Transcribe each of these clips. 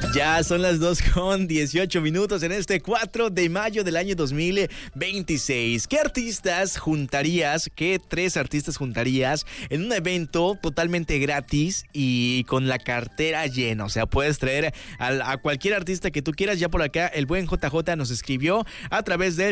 Ya son las 2:18 en este 4 de mayo del año 2026. ¿Qué artistas juntarías, qué 3 artistas juntarías en un evento totalmente gratis y con la cartera llena? O sea, puedes traer a cualquier artista que tú quieras. Ya por acá el buen JJ nos escribió a través del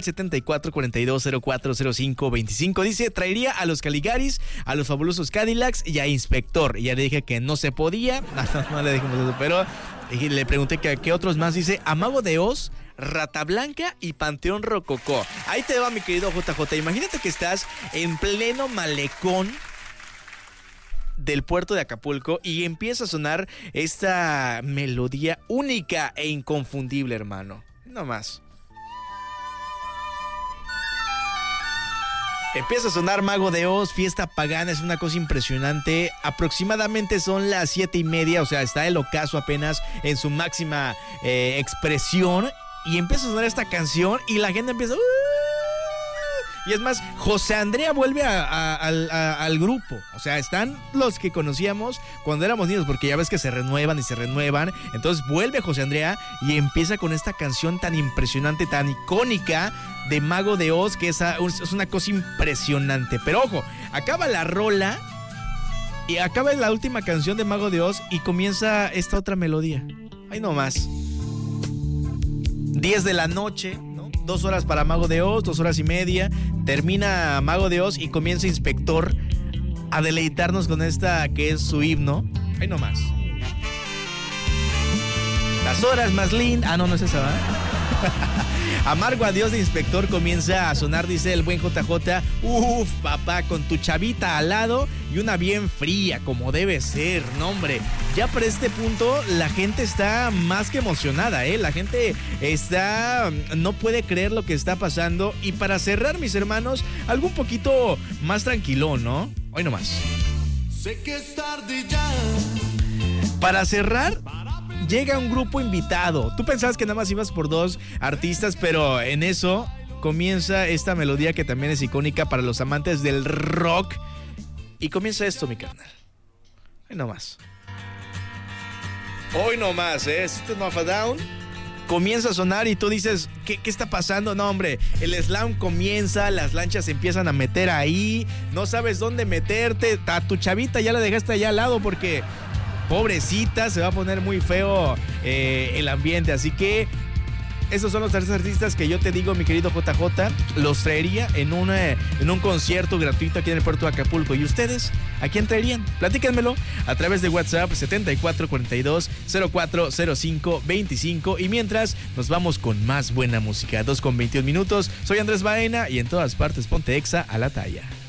7442040525. Dice, traería a los Caligaris, a los Fabulosos Cadillacs y a Inspector. Y ya le dije que no se podía. No le dijimos eso, pero... Y le pregunté que qué otros más. Dice, a Mago de Oz, Rata Blanca y Panteón Rococó. Ahí te va, mi querido JJ. Imagínate que estás en pleno malecón del puerto de Acapulco y empieza a sonar esta melodía única e inconfundible, hermano. No más. Empieza a sonar Mago de Oz, Fiesta Pagana, es una cosa impresionante. Aproximadamente son las 7:30, o sea, está el ocaso apenas en su máxima expresión. Y empieza a sonar esta canción y la gente empieza... Y es más, José Andrea vuelve al grupo. O sea, están los que conocíamos cuando éramos niños, porque ya ves que se renuevan y se renuevan. Entonces vuelve José Andrea y empieza con esta canción tan impresionante, tan icónica de Mago de Oz, que es una cosa impresionante. Pero ojo, acaba la rola y acaba la última canción de Mago de Oz y comienza esta otra melodía. Ahí nomás. 10 de la noche, 2 horas para Mago de Oz, 2 horas y media. Termina Mago de Oz y comienza Inspector a deleitarnos con esta que es su himno. Ahí nomás. Las horas más lindas. Ah, no es esa, ¿verdad? Amargo Adiós de Inspector comienza a sonar, dice el buen JJ. Uf, papá, con tu chavita al lado y una bien fría, como debe ser. No, hombre, ya para este punto la gente está más que emocionada, ¿eh? La gente no puede creer lo que está pasando. Y para cerrar, mis hermanos, algo un poquito más tranquilo, ¿no? Hoy nomás. Sé que es tarde ya. Para cerrar, llega un grupo invitado. Tú pensabas que nada más ibas por 2 artistas, pero en eso comienza esta melodía que también es icónica para los amantes del rock. Y comienza esto, mi carnal. Hoy nomás. Hoy nomás, System of a Down comienza a sonar y tú dices, ¿qué está pasando? No, hombre, el slam comienza, las lanchas se empiezan a meter ahí, no sabes dónde meterte. A tu chavita ya la dejaste allá al lado porque... pobrecita, se va a poner muy feo el ambiente. Así que esos son los 3 artistas que yo te digo, mi querido JJ. Los traería en un concierto gratuito aquí en el puerto de Acapulco. ¿Y ustedes? ¿A quién traerían? Platíquenmelo a través de WhatsApp 7442040525. Y mientras nos vamos con más buena música. 2:21. Soy Andrés Baena y en todas partes ponte Exa a la talla.